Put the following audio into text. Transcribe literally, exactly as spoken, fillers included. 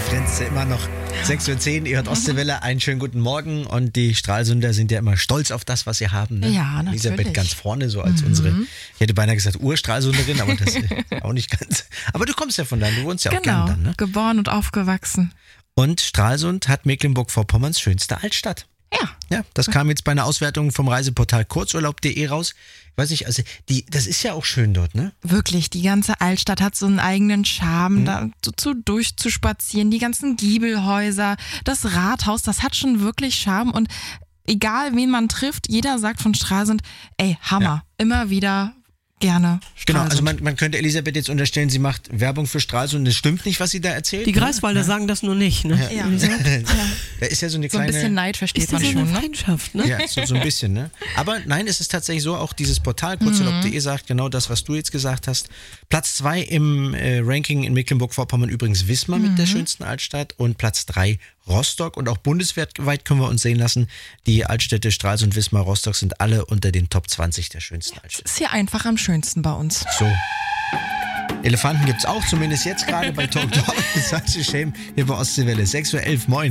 grenzt immer noch. sechs Uhr zehn, ihr hört Ostseewelle, einen schönen guten Morgen und die Stralsunder sind ja immer stolz auf das, was sie haben. Ne? Ja, natürlich. Elisabeth ganz vorne, so als mhm. unsere, ich hätte beinahe gesagt Urstralsunderin, aber das ist auch nicht ganz. Aber du kommst ja von da, du wohnst ja auch genau, gern dann, ne? Geboren und aufgewachsen. Und Stralsund hat Mecklenburg-Vorpommerns schönste Altstadt. Ja. Ja, das kam jetzt bei einer Auswertung vom Reiseportal kurzurlaub punkt de raus. Ich weiß nicht, also die, das ist ja auch schön dort, ne? Wirklich, die ganze Altstadt hat so einen eigenen Charme, Mhm. da so, so durchzuspazieren, die ganzen Giebelhäuser, das Rathaus, das hat schon wirklich Charme und egal wen man trifft, jeder sagt von Stralsund, ey, Hammer, Ja. immer wieder gerne Stralsund. Genau, also man, man könnte Elisabeth jetzt unterstellen, sie macht Werbung für Stralsund und das stimmt nicht, was sie da erzählt. Die Greifswalder ja. sagen das nur nicht, ne? Ja. Da ist ja so eine So ein kleine... bisschen Neid versteht Ist das man so schon, eine ne? Feindschaft, ne? Ja, so, so ein bisschen, ne? Aber nein, es ist tatsächlich so, auch dieses Portal kurzurlaub punkt de sagt genau das, was du jetzt gesagt hast. Platz zwei im äh, Ranking in Mecklenburg-Vorpommern übrigens Wismar mit der schönsten Altstadt und Platz drei Rostock und auch bundesweit können wir uns sehen lassen, die Altstädte Stralsund, Wismar, Rostock sind alle unter den Top zwanzig der schönsten Altstädte. Ist hier einfach am schönsten bei uns. So. Elefanten gibt's auch, zumindest jetzt gerade bei Talk Talk. Das heißt, Shame hier bei Ostseewelle. sechs Uhr elf, moin.